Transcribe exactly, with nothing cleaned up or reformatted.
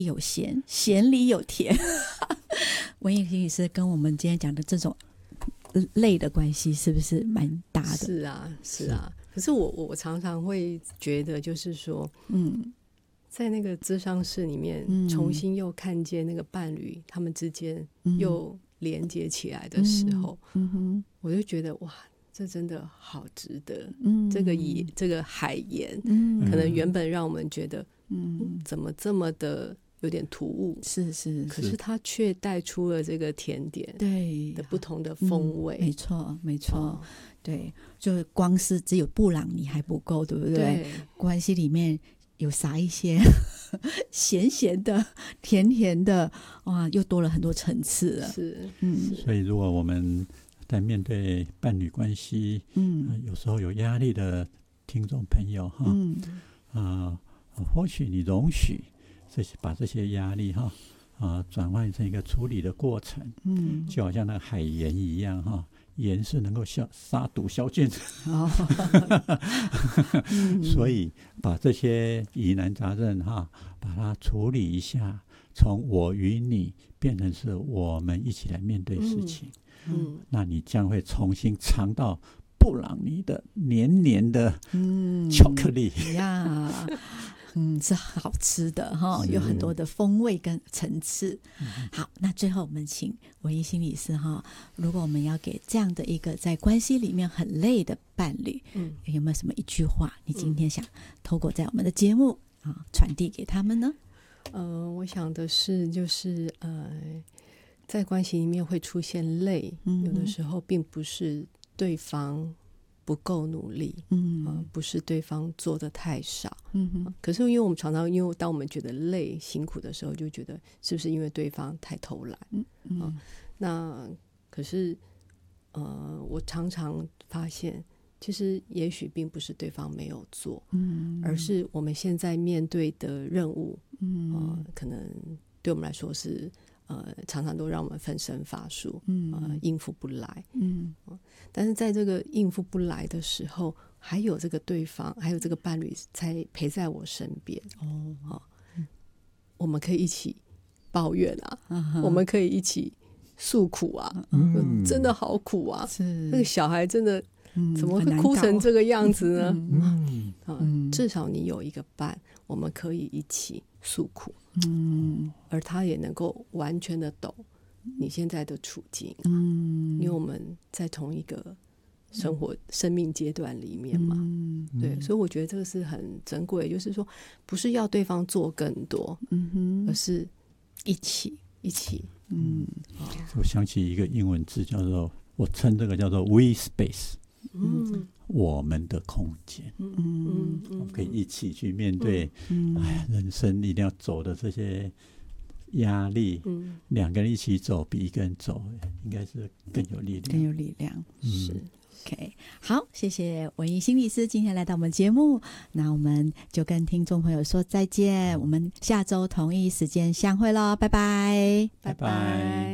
有咸，咸里有甜。文艺心理师跟我们今天讲的这种类的关系是不是蛮大的？ 是啊，是啊。可是我我常常会觉得，就是说，嗯，在那个咨商室里面，嗯、重新又看见那个伴侣他们之间又连接起来的时候，嗯嗯嗯、我就觉得哇，这真的好值得。嗯，这个野这个海盐，嗯，可能原本让我们觉得，嗯，怎么这么的有点突兀， 是是， 可是它却带出了这个甜点对的不同的风味。 嗯、没错没错、哦，对，就光是只有布朗尼还不够，对不对？对，关系里面有撒一些咸咸的、甜甜的，哇，又多了很多层次了。 是， 嗯，所以如果我们在面对伴侣关系，嗯、呃，有时候有压力的听众朋友哈，嗯，啊、呃，或许你容许这些把这些压力哈啊、呃、转换成一个处理的过程，嗯，就好像那个海盐一样哈。盐是能够消杀毒消菌的、哦嗯、所以把这些疑难杂症哈，把它处理一下，从我与你变成是我们一起来面对事情，嗯，那你将会重新尝到布朗尼的黏黏的巧克力、 嗯、呀嗯，是好吃的哈，有很多的风味跟层次。好，那最后我们请文艺心理师哈，如果我们要给这样的一个在关系里面很累的伴侣，嗯，有没有什么一句话，你今天想透过在我们的节目啊传递给他们呢？ 呃，我想的是，就是呃，在关系里面会出现累，嗯、有的时候并不是对方不够努力，嗯、呃，不是对方做的太少，嗯哼、呃。可是因为我们常常，因为当我们觉得累、辛苦的时候，就觉得是不是因为对方太偷懒？嗯嗯、呃。那可是，呃，我常常发现，其实也许并不是对方没有做，嗯，而是我们现在面对的任务，嗯、呃，可能对我们来说是。呃，常常都让我们分身乏术，嗯、呃，应付不来，嗯、呃，但是在这个应付不来的时候，还有这个对方，还有这个伴侣才陪在我身边，哦，呃嗯、我们可以一起抱怨啊，嗯、我们可以一起诉苦啊，嗯、真的好苦啊，那个小孩真的怎么会哭成这个样子呢？嗯呃嗯、至少你有一个伴，我们可以一起诉苦。嗯，而他也能够完全的懂你现在的处境，嗯，因为我们在同一个生活、嗯、生命阶段里面嘛，嗯，对，所以我觉得这个是很珍贵，就是说不是要对方做更多，嗯哼，而是一起一起，嗯， 哦、我想起一个英文字叫做，我称这个叫做 we space，嗯，我们的空间，嗯嗯，我们可以一起去面对，嗯，哎呀，人生一定要走的这些压力，嗯，两个人一起走比一个人走应该是更有力量， 更有力量， 嗯、是 OK。好，谢谢文艺心理师今天来到我们节目，那我们就跟听众朋友说再见，我们下周同一时间相会咯，拜拜， 拜拜。